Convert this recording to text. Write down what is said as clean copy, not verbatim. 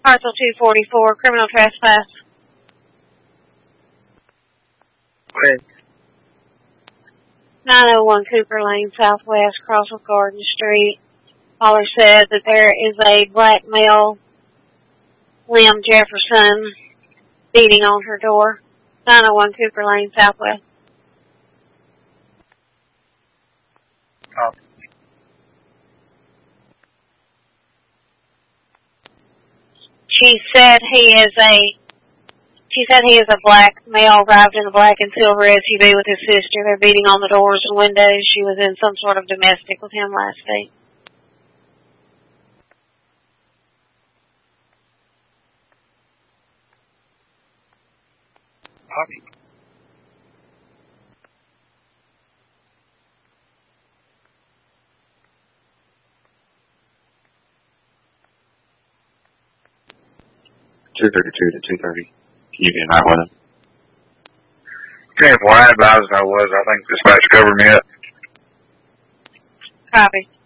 Parcel 244, criminal trespass. Okay. 901 Cooper Lane Southwest, Crossville Garden Street. Caller said that there is a black male, Liam Jefferson, beating on her door. 901 Cooper Lane Southwest. Copy. She said he is a black male, arrived in a black and silver SUV with his sister. They're beating on the doors and windows. She was in some sort of domestic with him last week. Copy. $232 to $230. Can you be in that with him? Okay, well, I advised I was. I think dispatch covered me up. Copy.